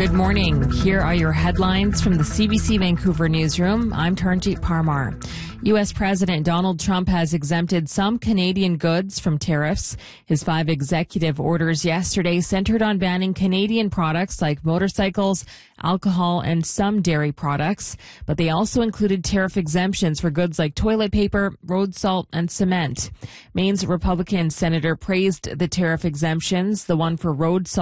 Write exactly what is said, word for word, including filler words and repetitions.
Good morning. Here are your headlines from the C B C Vancouver newsroom. I'm Taranjeet Parmar. U S. President Donald Trump has exempted some Canadian goods from tariffs. His five executive orders yesterday centered on banning Canadian products like motorcycles, alcohol, and some dairy products. But they also included tariff exemptions for goods like toilet paper, road salt, and cement. Maine's Republican senator praised the tariff exemptions, the one for road salt